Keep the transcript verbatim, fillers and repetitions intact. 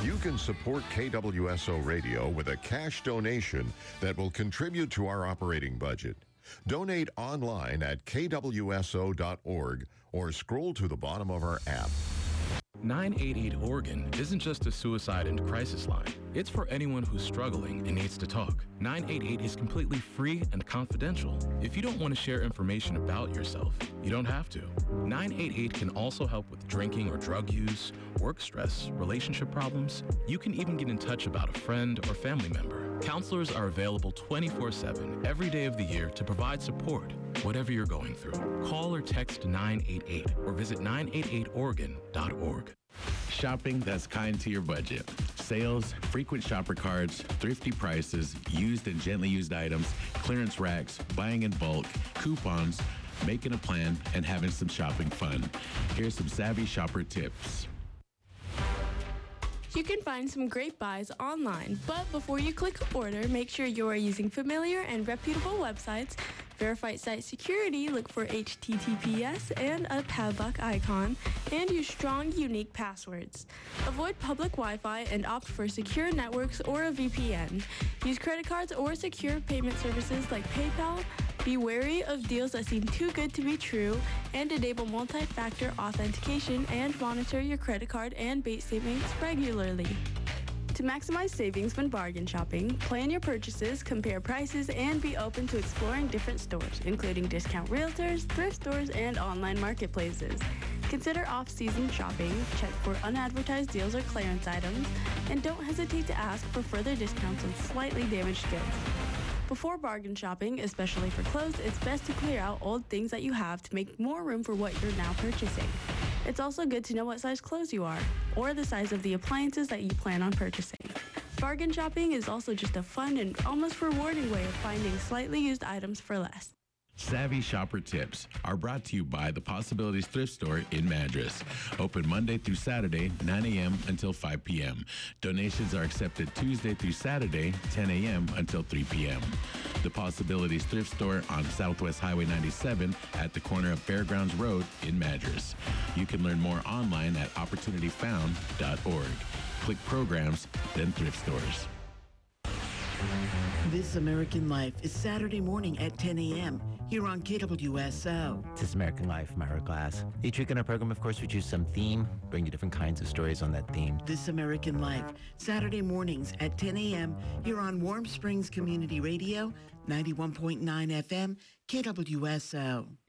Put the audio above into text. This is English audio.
You can support K W S O Radio with a cash donation that will contribute to our operating budget. Donate online at K W S O dot org or scroll to the bottom of our app. nine eight eight Oregon isn't just a suicide and crisis line. It's for anyone who's struggling and needs to talk. nine eight eight is completely free and confidential. If you don't want to share information about yourself, you don't have to. nine eight eight can also help with drinking or drug use, work stress, relationship problems. You can even get in touch about a friend or family member. Counselors are available twenty-four seven every day of the year to provide support, whatever you're going through. Call or text nine eight eight or visit nine eight eight Oregon dot org. Shopping that's kind to your budget. Sales, frequent shopper cards, thrifty prices, used and gently used items, clearance racks, buying in bulk, coupons, making a plan, and having some shopping fun. Here's some savvy shopper tips. You can find some great buys online, but before you click order, make sure you are using familiar and reputable websites. Verify site security, look for H T T P S and a padlock icon, and use strong, unique passwords. Avoid public Wi-Fi and opt for secure networks or a V P N. Use credit cards or secure payment services like PayPal. Be wary of deals that seem too good to be true, and enable multi-factor authentication and monitor your credit card and bank statements regularly. To maximize savings when bargain shopping, plan your purchases, compare prices, and be open to exploring different stores, including discount realtors, thrift stores, and online marketplaces. Consider off-season shopping, check for unadvertised deals or clearance items, and don't hesitate to ask for further discounts on slightly damaged goods. Before bargain shopping, especially for clothes, it's best to clear out old things that you have to make more room for what you're now purchasing. It's also good to know what size clothes you are, or the size of the appliances that you plan on purchasing. Bargain shopping is also just a fun and almost rewarding way of finding slightly used items for less. Savvy Shopper Tips are brought to you by the Possibilities Thrift Store in Madras. Open Monday through Saturday, nine a.m. until five p.m. Donations are accepted Tuesday through Saturday, ten a.m. until three p.m. The Possibilities Thrift Store on Southwest Highway ninety-seven at the corner of Fairgrounds Road in Madras. You can learn more online at opportunity found dot org. Click Programs, then Thrift Stores. This American Life is Saturday morning at ten a.m. here on K W S O. This is American Life, Myra Glass. Each week in our program, of course, we choose some theme, bring you different kinds of stories on that theme. This American Life, Saturday mornings at ten a.m. here on Warm Springs Community Radio, ninety-one point nine F M, K W S O.